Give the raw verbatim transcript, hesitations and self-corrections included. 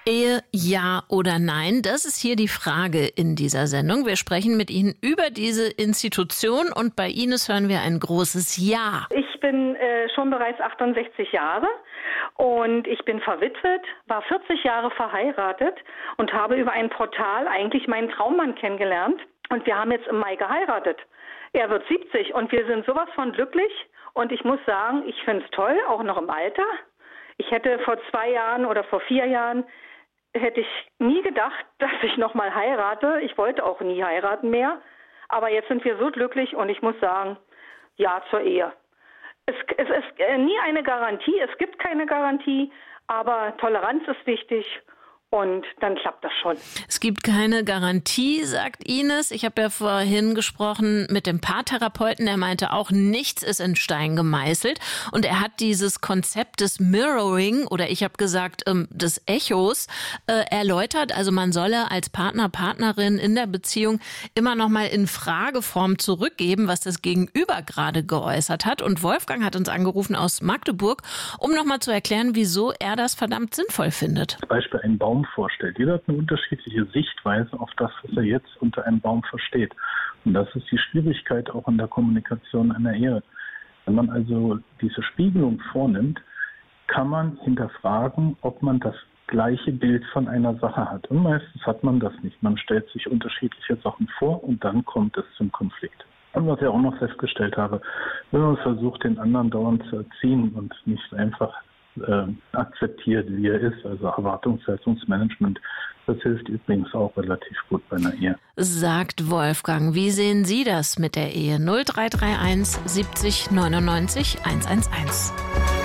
Ehe, ja oder nein? Das ist hier die Frage in dieser Sendung. Wir sprechen mit Ihnen über diese Institution und bei Ines hören wir ein großes Ja. Ich bin äh, schon bereits achtundsechzig Jahre und ich bin verwitwet, war vierzig Jahre verheiratet und habe über ein Portal eigentlich meinen Traummann kennengelernt und wir haben jetzt im Mai geheiratet. Er wird siebzig und wir sind sowas von glücklich und ich muss sagen, ich finde es toll, auch noch im Alter. Ich hätte vor zwei Jahren oder vor vier Jahren hätte ich nie gedacht, dass ich noch mal heirate. Ich wollte auch nie heiraten mehr. Aber jetzt sind wir so glücklich und ich muss sagen, ja zur Ehe. Es, es ist nie eine Garantie, es gibt keine Garantie, aber Toleranz ist wichtig. Und dann klappt das schon. Es gibt keine Garantie, sagt Ines. Ich habe ja vorhin gesprochen mit dem Paartherapeuten. Er meinte auch, nichts ist in Stein gemeißelt. Und er hat dieses Konzept des Mirroring oder ich habe gesagt ähm, des Echos äh, erläutert. Also man solle als Partner, Partnerin in der Beziehung immer noch mal in Frageform zurückgeben, was das Gegenüber gerade geäußert hat. Und Wolfgang hat uns angerufen aus Magdeburg, um noch mal zu erklären, wieso er das verdammt sinnvoll findet. Zum Beispiel ein Baum vorstellt. Jeder hat eine unterschiedliche Sichtweise auf das, was er jetzt unter einem Baum versteht. Und das ist die Schwierigkeit auch in der Kommunikation einer Ehe. Wenn man also diese Spiegelung vornimmt, kann man hinterfragen, ob man das gleiche Bild von einer Sache hat. Und meistens hat man das nicht. Man stellt sich unterschiedliche Sachen vor und dann kommt es zum Konflikt. Und was ich auch noch festgestellt habe, wenn man versucht, den anderen dauernd zu erziehen und nicht einfach Äh, akzeptiert, wie er ist, also Erwartungshaltungsmanagement. Das hilft übrigens auch relativ gut bei einer Ehe. Sagt Wolfgang. Wie sehen Sie das mit der Ehe? null drei drei eins siebzig neunundneunzig hundertelf.